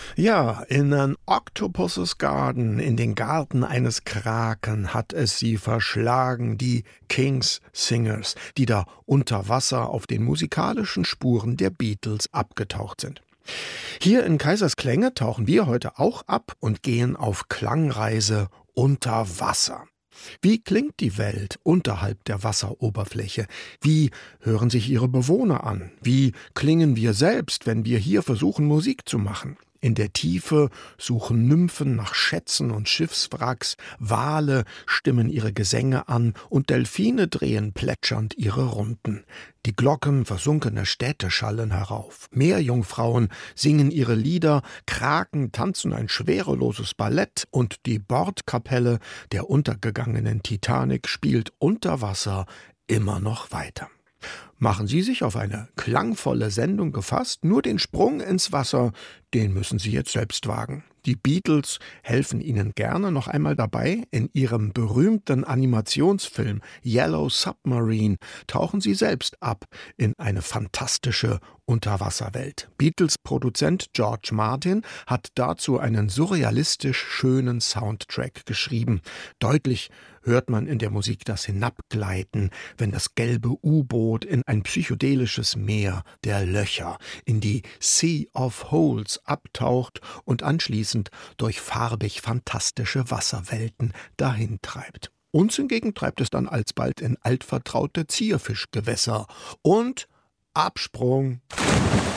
Ja, in an Octopus's Garden, in den Garten eines Kraken, hat es sie verschlagen, die King's Singers, die da unter Wasser auf den musikalischen Spuren der Beatles abgetaucht sind. Hier in Kaisers Klänge tauchen wir heute auch ab und gehen auf Klangreise unter Wasser. Wie klingt die Welt unterhalb der Wasseroberfläche? Wie hören sich ihre Bewohner an? Wie klingen wir selbst, wenn wir hier versuchen, Musik zu machen? In der Tiefe suchen Nymphen nach Schätzen und Schiffswracks, Wale stimmen ihre Gesänge an und Delfine drehen plätschernd ihre Runden. Die Glocken versunkener Städte schallen herauf. Meerjungfrauen singen ihre Lieder, Kraken tanzen ein schwereloses Ballett und die Bordkapelle der untergegangenen Titanic spielt unter Wasser immer noch weiter. Machen Sie sich auf eine klangvolle Sendung gefasst, nur den Sprung ins Wasser, den müssen Sie jetzt selbst wagen. Die Beatles helfen Ihnen gerne noch einmal dabei. In ihrem berühmten Animationsfilm Yellow Submarine tauchen sie selbst ab in eine fantastische Unterwasserwelt. Beatles-Produzent George Martin hat dazu einen surrealistisch schönen Soundtrack geschrieben. Deutlich hört man in der Musik das Hinabgleiten, wenn das gelbe U-Boot in ein psychedelisches Meer der Löcher, in die Sea of Holes abtaucht und anschließend durch farbig fantastische Wasserwelten dahintreibt. Uns hingegen treibt es dann alsbald in altvertraute Zierfischgewässer und Absprung.